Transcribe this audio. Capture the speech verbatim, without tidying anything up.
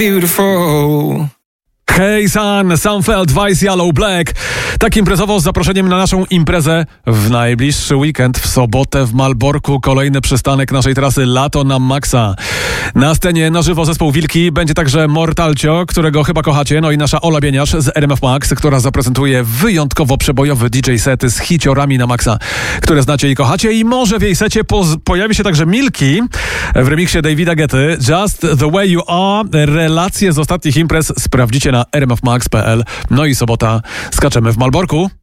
Beautiful. Hey Sun, Sunfeld, Vice, Yellow, Black. Tak imprezowo z zaproszeniem na naszą imprezę w najbliższy weekend, w sobotę w Malborku. Kolejny przystanek naszej trasy Lato na Maxa. Na scenie na żywo zespół Wilki, będzie także Mortalcio, którego chyba kochacie, no i nasza Ola Bieniasz z R M F Max, która zaprezentuje wyjątkowo przebojowy D J sety z hiciorami na Maxa, które znacie i kochacie. I może w jej secie po- pojawi się także Milki w remiksie Davida Guetty. Just the way you are. Relacje z ostatnich imprez sprawdzicie na r m f max kropka p l. No i sobota skaczemy w Malborku.